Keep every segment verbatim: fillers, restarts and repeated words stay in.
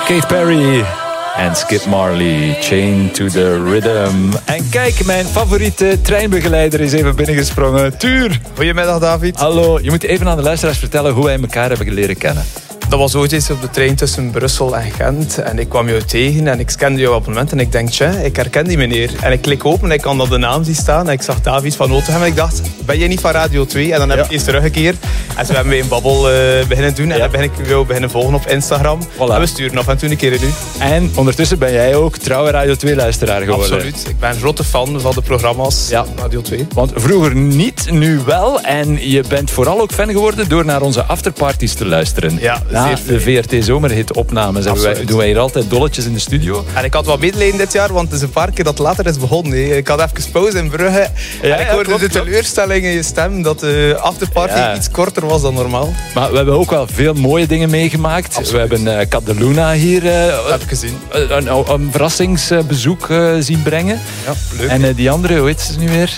Katy Perry en Skip Marley, Chain to the Rhythm. En kijk, mijn favoriete treinbegeleider is even binnengesprongen. Tuur. Goedemiddag, David. Hallo, je moet even aan de luisteraars vertellen hoe wij elkaar hebben leren kennen. Dat was ooit eens op de trein tussen Brussel en Gent. En ik kwam jou tegen en ik scande jou op het moment. En ik denk, tja, ik herken die meneer. En ik klik open en ik kan dan de naam zien staan. En ik zag David van Otegem. En ik dacht, ben jij niet van Radio twee? En dan heb Ja. ik eens teruggekeerd. En zo hebben we een babbel uh, beginnen doen. En Ja. dan ben ik jou beginnen volgen op Instagram. Voilà. En we sturen af en toe een keer een nu. En ondertussen ben jij ook trouwe Radio twee-luisteraar geworden. Absoluut. Ik ben een grote fan van de programma's Ja. op Radio twee. Want vroeger niet, nu wel. En je bent vooral ook fan geworden door naar onze afterparties te luisteren. Ja, Na zeer de fijn. V R T Zomerhit-opnames hebben wij, Absoluut. doen wij hier altijd dolletjes in de studio. En ik had wat medelijden dit jaar, want het is een paar keer dat het later is begonnen. Hè. Ik had even pauze in Brugge. Ja, en ik ja, hoorde klopt, de klopt. teleurstelling in je stem dat de afterparty Ja. iets korter was dan normaal. Maar we hebben ook wel veel mooie dingen meegemaakt. Absoluut. We hebben uh, Cat de Luna hier uh, Dat heb ik gezien. een, een, een verrassingsbezoek uh, zien brengen. Ja, leuk. En uh, die andere, hoe heet ze nu weer?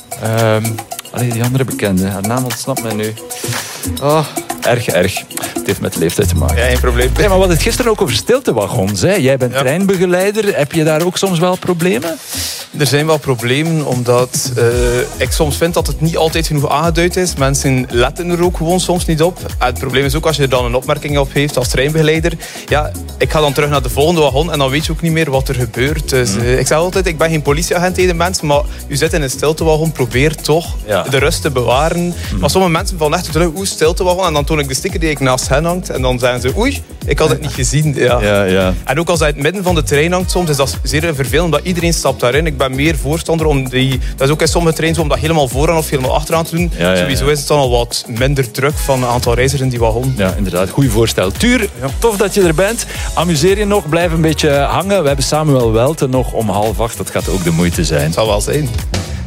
Um, allee, die andere bekende. Haar naam ontsnapt mij nu. Oh, erg, erg. Het heeft met de leeftijd te maken. Ja, geen probleem. Nee, maar we hadden het gisteren ook over stiltewagons. Hè? Jij bent Ja. treinbegeleider. Heb je daar ook soms wel problemen? Er zijn wel problemen, omdat uh, ik soms vind dat het niet altijd genoeg aangeduid is. Mensen letten er ook gewoon soms niet op. En het probleem is ook als je er dan een opmerking op heeft als treinbegeleider. Ja, ik ga dan terug naar de volgende wagon en dan weet je ook niet meer wat er gebeurt. Dus uh, ik zeg altijd, ik ben geen politieagent tegen mensen, maar u zit in een stiltewagon, probeer toch Ja. de rust te bewaren. Mm. Maar sommige mensen vallen echt terug, oeh, stiltewagon. En dan toon ik de sticker die ik naast hen hangt. En dan zeggen ze, oei, ik had het niet gezien. Ja. Ja, ja. En ook als hij in het midden van de trein hangt soms, is dat zeer vervelend, omdat iedereen stapt daarin. Ik ben meer voorstander om die... Dat is ook in sommige treins om dat helemaal vooraan of helemaal achteraan te doen. Ja, ja, Sowieso ja. is het dan al wat minder druk van een aantal reizigers in die wagon. Ja, inderdaad. Goed voorstel. Tuur, tof dat je er bent. Amuseer je nog, blijf een beetje hangen. We hebben Samuel Welte nog om half acht. Dat gaat ook de moeite zijn. Het zal wel zijn.